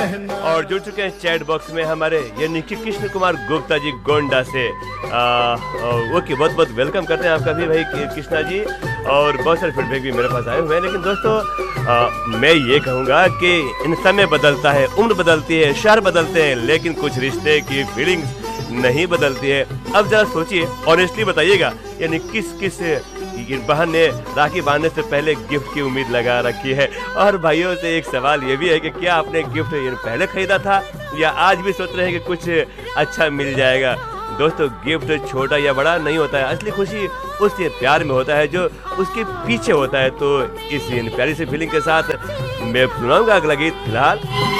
और जुड़ चुके हैं चैट बॉक्स में हमारे यानी कि कृष्ण कुमार गुप्ता जी गोंडा से। ओके, बहुत बहुत वेलकम करते हैं आपका भी भाई कृष्णा जी। और बहुत सारे फीडबैक भी मेरे पास आए हुए हैं, लेकिन दोस्तों मैं ये कहूँगा कि इन समय बदलता है, उम्र बदलती है, शहर बदलते हैं, लेकिन कुछ रिश्ते की फीलिंग्स नहीं बदलती है। अब जरा सोचिए, ऑनेस्टली बताइएगा, यानी किस किस बहन ने राखी बांधने से पहले गिफ्ट की उम्मीद लगा रखी है। और भाइयों से एक सवाल ये भी है कि क्या आपने गिफ्ट पहले खरीदा था या आज भी सोच रहे हैं कि कुछ अच्छा मिल जाएगा। दोस्तों, गिफ्ट छोटा या बड़ा नहीं होता है, असली खुशी उसके प्यार में होता है जो उसके पीछे होता है। तो इस प्यारी सी फीलिंग के साथ मैं सुनाऊंगा अगला गीत। फिलहाल